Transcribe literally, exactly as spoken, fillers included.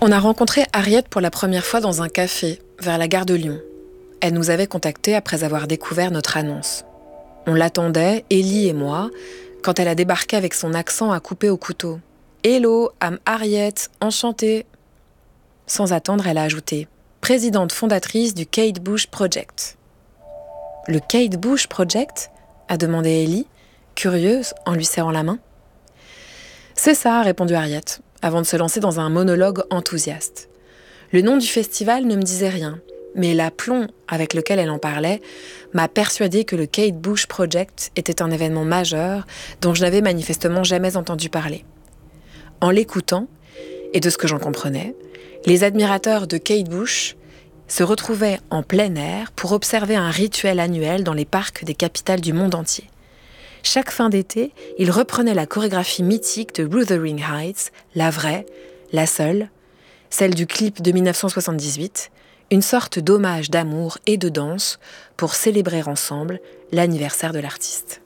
On a rencontré Harriet pour la première fois dans un café, vers la gare de Lyon. Elle nous avait contactés après avoir découvert notre annonce. On l'attendait, Ellie et moi, quand elle a débarqué avec son accent à couper au couteau. « Hello, I'm Harriet, enchantée !» Sans attendre, elle a ajouté « Présidente fondatrice du Kate Bush Project ». « Le Kate Bush Project ?» a demandé Ellie, curieuse, en lui serrant la main. « C'est ça », a répondu Harriet, avant de se lancer dans un monologue enthousiaste. Le nom du festival ne me disait rien, mais l'aplomb avec lequel elle en parlait m'a persuadée que le Kate Bush Project était un événement majeur dont je n'avais manifestement jamais entendu parler. En l'écoutant, et de ce que j'en comprenais, les admirateurs de Kate Bush se retrouvaient en plein air pour observer un rituel annuel dans les parcs des capitales du monde entier. Chaque fin d'été, ils reprenaient la chorégraphie mythique de Wuthering Heights, la vraie, la seule, celle du clip de dix-neuf cent soixante-dix-huit, une sorte d'hommage d'amour et de danse pour célébrer ensemble l'anniversaire de l'artiste.